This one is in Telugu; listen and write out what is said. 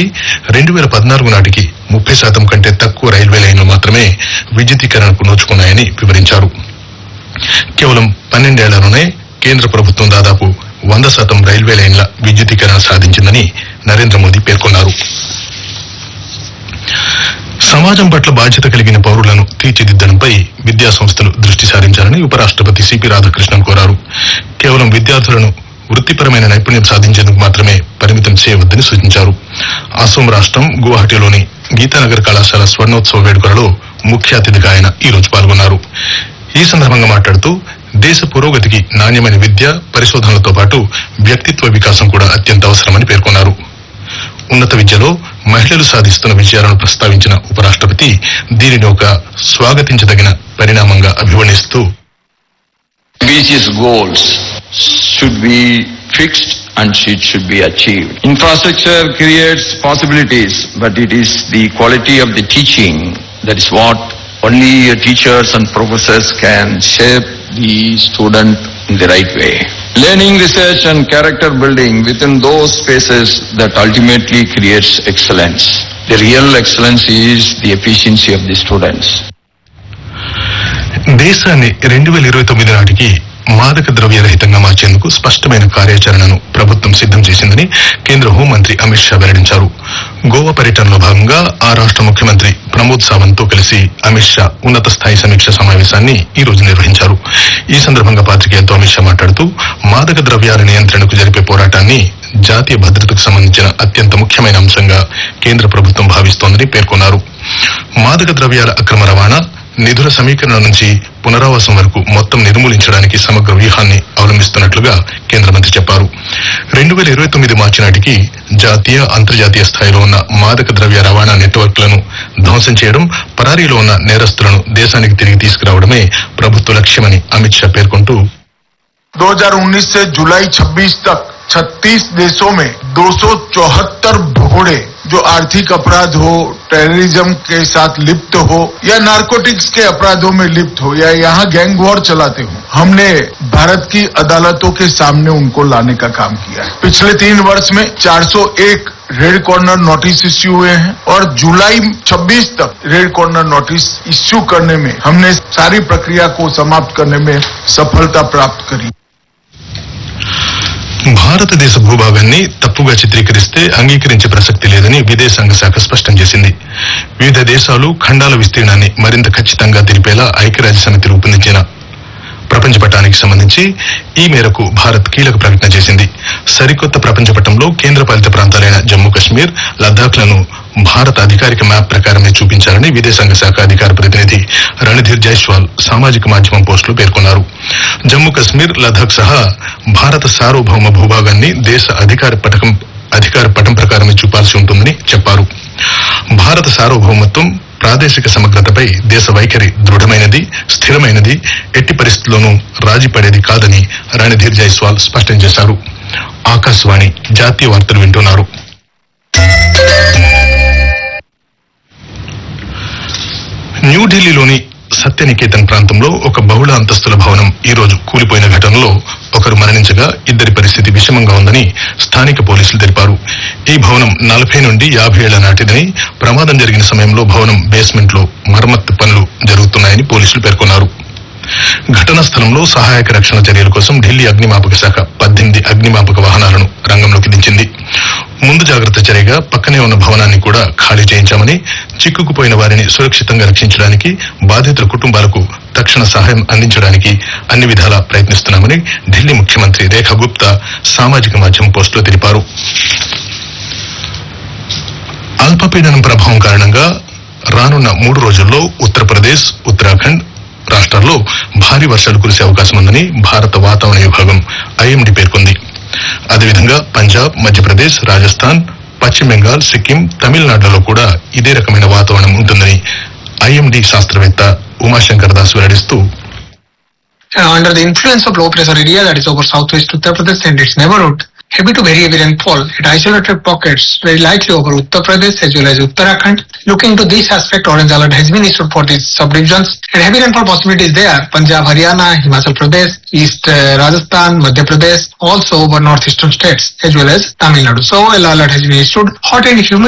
2014 నాటికి 30% కంటే తక్కువ రైల్వే లైన్లు మాత్రమే విద్యుదీకరణకు నోచుకున్నాయని వివరించారు. కేవలం 12 ఏళ్లలోనే కేంద్ర ప్రభుత్వం దాదాపు 100% రైల్వే లైన్ల విద్యుదీకరణ సాధించిందని నరేంద్ర మోదీ పేర్కొన్నారు. సమాజం పట్ల బాధ్యత కలిగిన పౌరులను తీర్చిదిద్దడంపై విద్యా సంస్థలు దృష్టి సారించాలని ఉపరాష్ట్రపతి సిపి రాధాకృష్ణన్ కోరారు. కేవలం విద్యార్థులను వృత్తిపరమైన నైపుణ్యం సాధించేందుకు మాత్రమే పరిమితం చేయవద్దని సూచించారు. అసోం రాష్ట్రం గువాహటిలోని గీతానగర్ కళాశాల స్వర్ణోత్సవ వేడుకలలో ముఖ్య అతిథిగా ఆయన ఈ రోజు పాల్గొన్నారు. ఈ సందర్భంగా మాట్లాడుతూ దేశ పురోగతికి నాణ్యమైన విద్య, పరిశోధనలతో పాటు వ్యక్తిత్వ వికాసం కూడా అత్యంత అవసరమని పేర్కొన్నారు. ఉన్నత విద్యలో మహిళలు సాధిస్తున్న విజయాలను ప్రస్తావించిన ఉపరాష్ట్రపతి దీనిని ఒక స్వాగతించదగిన పరిణామంగా అభివర్ణిస్తూ ambitious goals should be fixed and it should be achieved. Infrastructure creates possibilities, but it is the quality of the teaching that is what only teachers and professors can shape the student in the right way. Learning, research and character building within those spaces that ultimately creates excellence. The real excellence is the efficiency of the students. దేశాన్ని 2029 నాటికి మాదక ద్రవ్య రహితంగా మార్చేందుకు స్పష్టమైన కార్యాచరణను ప్రభుత్వం సిద్దం చేసిందని కేంద్ర హోంమంత్రి అమిత్ షా వెల్లడించారు. గోవా పర్యటనలో భాగంగా ఆ రాష్ట్ర ముఖ్యమంత్రి ప్రమోద్ సావంత్ తో కలిసి అమిత్ షా ఉన్నత స్థాయి సమీక్ష సమావేశాన్ని ఈ రోజు నిర్వహించారు. ఈ సందర్భంగా పాత్రికేయులతో అమిత్ షా మాట్లాడుతూ మాదక ద్రవ్యాల నియంత్రణకు జరిపే పోరాటాన్ని జాతీయ భద్రతకు సంబంధించిన అత్యంత ముఖ్యమైన అంశంగా కేంద్ర ప్రభుత్వం భావిస్తోందని పేర్కొన్నారు. మాదక ద్రవ్యాల అక్రమ రవాణా, నిధుల సమీకరణ నుంచి పునరావాసం వరకు మొత్తం నిర్మూలించడానికి సమగ్ర వ్యూహాన్ని అవలంబిస్తున్నట్లుగా కేంద్ర మంత్రి చెప్పారు. 2029 మార్చి నాటికి జాతీయ, అంతర్జాతీయ స్థాయిలో ఉన్న మాదక ద్రవ్య రవాణా నెట్వర్క్లను ధ్వంసం చేయడం, పరారీలో ఉన్న నేరస్తులను దేశానికి తిరిగి తీసుకురావడమే ప్రభుత్వ లక్ష్యమని అమిత్ షా పేర్కొంటూ 2019 से जुलाई 26 तक 36 देशों में 274 भगोड़े जो आर्थिक अपराध हो, टेररिज्म के साथ लिप्त हो या नारकोटिक्स के अपराधों में लिप्त हो या यहाँ गैंग वॉर चलाते हो, हमने भारत की अदालतों के सामने उनको लाने का काम किया है. पिछले 3 वर्ष में 401 रेड कॉर्नर नोटिस इश्यू हुए हैं और जुलाई 26 तक रेड कॉर्नर नोटिस इश्यू करने में हमने सारी प्रक्रिया को समाप्त करने में सफलता प्राप्त करी. భారతదేశ భూభాగాన్ని తప్పుగా చిత్రీకరిస్తే అంగీకరించే ప్రసక్తి లేదని విదేశాంగ శాఖ స్పష్టం చేసింది. వివిధ దేశాలు ఖండాల విస్తీర్ణాన్ని మరింత ఖచ్చితంగా తెలిపేలా ఐక్యరాజ్య సమితి రూపొందించిన ప్రపంచ పటానికి సంబంధించి ఈ మేరకు భారత్ కీలక ప్రకటన చేసింది. సరికొత్త ప్రపంచ పటంలో కేంద్రపాలిత ప్రాంతాలైన జమ్మూ కశ్మీర్, లద్దాఖ్లను భారత అధికారిక మ్యాప్ ప్రకారమే చూపించాలని విదేశాంగ శాఖ అధికార ప్రతినిధి రణధీర్ జైస్వాల్ సామాజిక మాధ్యమం పోస్టులో పేర్కొన్నారు. జమ్మూ కశ్మీర్, లద్దాఖ్ సహా భారత సార్వభౌమ భూభాగాన్ని దేశ అధికార పటం ప్రకారమే చూపాల్సి ఉంటుందని చెప్పారు. భారత సార్వభౌమత్వం, ప్రాదేశిక సమగ్రతపై దేశ వైఖరి దృఢమైనది, స్థిరమైనది, ఎట్టి పరిస్థితుల్లోనూ రాజీ పడేది కాదని రణధీర్ జైస్వాల్ స్పష్టం చేశారు. ఆకాశవాణి జాతీయ వార్తలు వింటున్నారు. న్యూఢిల్లీలోని సత్యనికేతన్ ప్రాంతంలో ఒక బహుళ అంతస్తుల భవనం ఈ రోజు కూలిపోయిన ఘటనలో ఒకరు మరణించగా ఇద్దరి పరిస్థితి విషమంగా ఉందని స్థానిక పోలీసులు తెలిపారు. ఈ భవనం 40 నుండి 50 ఏళ్ల నాటిదని, ప్రమాదం జరిగిన సమయంలో భవనం బేస్మెంట్ లో మరమ్మత్తు పనులు జరుగుతున్నాయని పోలీసులు పేర్కొన్నారు. ఘటనా స్థలంలో సహాయక రక్షణ చర్యల కోసం ఢిల్లీ అగ్నిమాపక శాఖ 18 అగ్నిమాపక వాహనాలను రంగంలోకి దించింది. ముందు జాగ్రత్త చర్యగా పక్కనే ఉన్న భవనాన్ని కూడా ఖాళీ చేయించామని, చిక్కుకుపోయిన వారిని సురక్షితంగా రక్షించడానికి, బాధితుల కుటుంబాలకు తక్షణ సహాయం అందించడానికి అన్ని విధాలా ప్రయత్నిస్తున్నామని ఢిల్లీ ముఖ్యమంత్రి రేఖా గుప్తా సామాజిక మాధ్యమం పోస్టులో తెలిపారు. అల్పపీడనం ప్రభావం కారణంగా రానున్న 3 రోజుల్లో ఉత్తరప్రదేశ్, ఉత్తరాఖండ్ రాష్ట్రాల్లో భారీ వర్షాలు కురిసే అవకాశం ఉందని భారత వాతావరణ విభాగం ఐఎండీ పేర్కొంది. అదేవిధంగా పంజాబ్, మధ్యప్రదేశ్, రాజస్థాన్, పశ్చిమ బెంగాల్, సిక్కిం, తమిళనాడులలో కూడా ఇదే రకమైన వాతావరణం ఉంటుందని ఐఎండీ శాస్త్రవేత్త Umashankar Das వెల్లడిస్తూ under the influence of low pressure area that is over southwest Uttar Pradesh and its neighborhood, heavy to very heavy rainfall at isolated pockets very likely over Uttar Pradesh as well as Uttarakhand. Looking to this aspect, orange alert has been issued for these subdivisions and heavy rainfall possibilities there. Punjab, Haryana, Himachal Pradesh, East Rajasthan, Madhya Pradesh, also over northeastern states as well as Tamil Nadu. So, yellow alert has been issued. Hot and humid